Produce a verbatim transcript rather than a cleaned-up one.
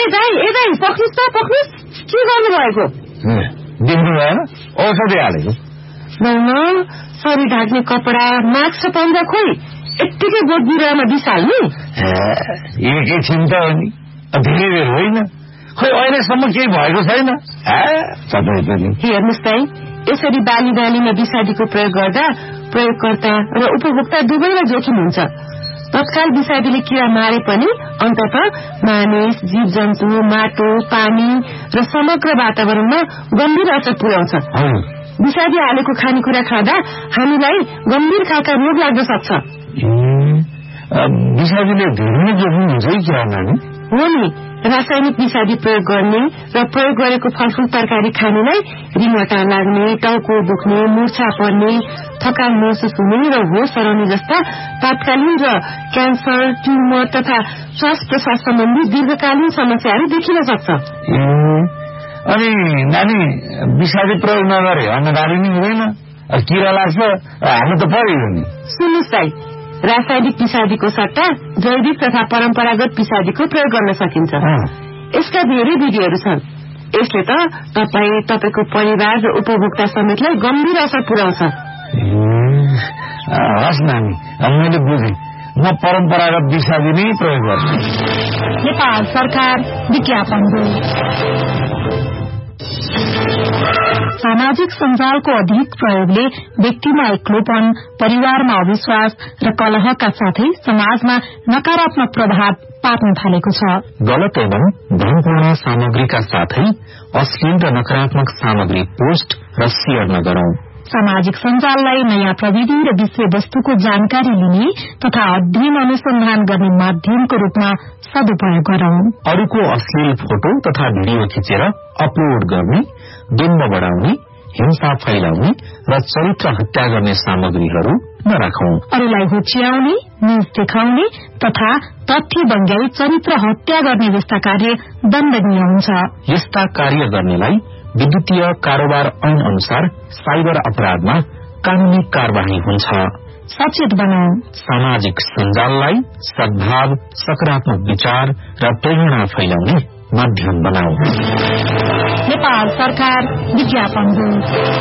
दाइ ए दाइ पक्नुस् त पक्नुस् के गर्नु भएको देख्नु भएन औषधि हालेको न शरीर ढाक्ने कपडा मास्क र पन्जा खोइ यत्तिकै बोट बिरुवामा बिसाल्नु एकैछिन त हो नि धेरै बेर होइन खोइ अहिलेसम्म केही भएको छैन तपाईँ पनि हेर्नुहोस् दाइ यसरी बाली बालीमा विषादीको प्रयोग गर्दा प्रयोगकर्ता र उपभोक्ता दुवैलाई जोखिम हुन्छ तत्काल विषादीले किरा मारे पनि अन्तत मानिस जीव जन्तु माटो पानी र समग्र वातावरणमा गम्भीर असर पुर्याउँछ विषादी हालेको खानेकुरा खाँदा हामीलाई गम्भीर खालका रोग लाग्न सक्छ विषादीले धेरै जोखिम हुन्छ कि क्या नानी हो नि रासायनिक विषादी प्रयोग गर्ने र प्रयोग गरेको फलफूल तरकारी खानेलाई रिङवटा लाग्ने टाउको दुख्ने मूर्छा पर्ने थकान महसुस हुने र होस हराउने जस्ता तात्कालीन र क्यान्सर ट्युमर तथा श्वास प्रश्वास सम्बन्धी दीर्घकालीन समस्याहरू देखिन सक्छ अनि नानी विषादी प्रयोग नगरे अन्नबाली नै हुँदैन किरा लाग्छ हाल्नु त पर्यो नि सुन्नुहोस् दाइ रासायनिक विषादीको सट्टा जैविक तथा परम्परागत विषादीको प्रयोग गर्न सकिन्छ यसका धेरै विधिहरू छन् यसले त तपाईँ तपाईको परिवार र उपभोक्ता समेतलाई गम्भीर असर पुर्याउँछ हस् नानी मैले बुझेँ म परम्परागत विषादी नै प्रयोग गर्छु नेपाल सरकार विज्ञापन हो सामाजिक सञ्जालको अधिक प्रयोगले व्यक्तिमा एक्लोपन परिवारमा अविश्वास र कलहका साथै समाजमा नकारात्मक प्रभाव पार्न थालेको छ गलत एवं भ्रमपूर्ण सामग्रीका साथै अश्लील र नकारात्मक सामग्री पोस्ट र शेयर नगरौं सामाजिक सञ्जाललाई नयाँ प्रविधि र विषयवस्तुको जानकारी लिने तथा अध्ययन अनुसन्धान गर्ने माध्यमको रूपमा सदुपयोग गरौं अरूको अश्लील फोटो तथा भिडियो खिचेर अपलोड गर्ने द्वन्द्व बढ़ाउने हिंसा फैलाउने र चरित्र हत्या गर्ने सामग्रीहरू नराखौं अरूलाई होच्याउने न्यूज देखाउने तथा तथ्य बङ्ग्याई चरित्र हत्या गर्ने जस्ता कार्य दण्डनीय हुन्छ यस्ता कार्य गर्नेलाई विद्युतीय कारोबार ऐन अनुसार साइबर अपराधमा कानूनी कार्यवाही हुन्छ सचेत बनाऊ सामाजिक सञ्जाललाई सद्भाव सकारात्मक विचार र प्रेरणा फैलाउने माध्यम बनाऊ नेपाल सरकार विज्ञापन हो